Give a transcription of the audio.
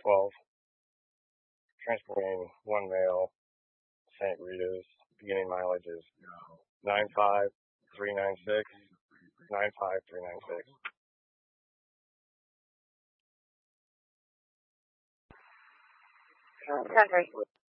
12, transporting one male, St. Rita's. Beginning mileage is 95396, 95396. Country.